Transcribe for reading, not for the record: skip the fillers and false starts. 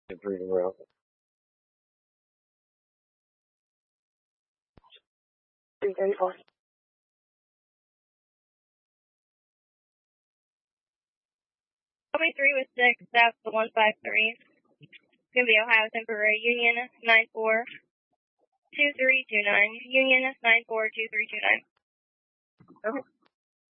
Breathing route. Three 34. 23 with 6, south to 153. Gonna be Ohio Temporary Union 942329. Union 942329. Okay.